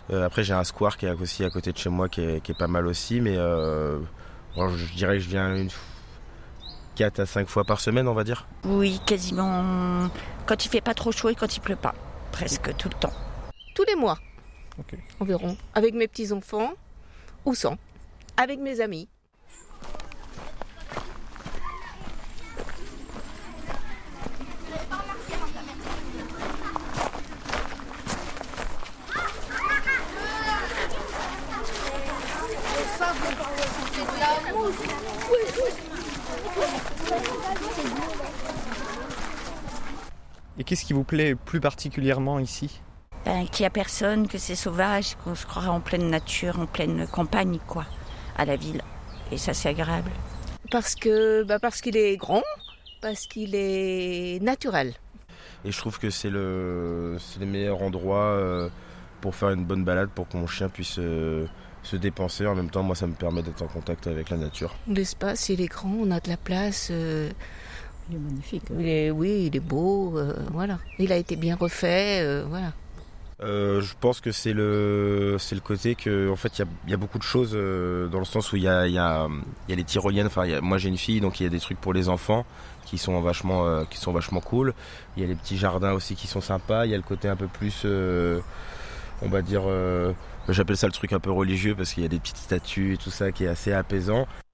Après j'ai un square qui est aussi à côté de chez moi qui est pas mal aussi, mais je dirais que je viens 4 à 5 fois par semaine, on va dire. Oui, quasiment quand il fait pas trop chaud et quand il pleut pas, presque tout le temps. Tous les mois, Ok. environ, avec mes petits-enfants ou sans, avec mes amis. Et qu'est-ce qui vous plaît plus particulièrement ici ? Qu'il n'y a personne, que c'est sauvage, qu'on se croirait en pleine nature, en pleine campagne, quoi, à la ville. Et ça, c'est agréable. Parce qu'il est grand, parce qu'il est naturel. Et je trouve que c'est le meilleur endroit pour faire une bonne balade, pour que mon chien puisse se dépenser. En même temps, moi, ça me permet d'être en contact avec la nature. L'espace, il est grand, on a de la place. Il est magnifique. Il est beau, voilà. Il a été bien refait, voilà. Je pense que c'est le côté que en fait il y a beaucoup de choses dans le sens où il y a les tyroliennes. Enfin, moi j'ai une fille, donc il y a des trucs pour les enfants qui sont vachement cool. Il y a les petits jardins aussi qui sont sympas. Il y a le côté un peu plus on va dire j'appelle ça le truc un peu religieux parce qu'il y a des petites statues et tout ça qui est assez apaisant.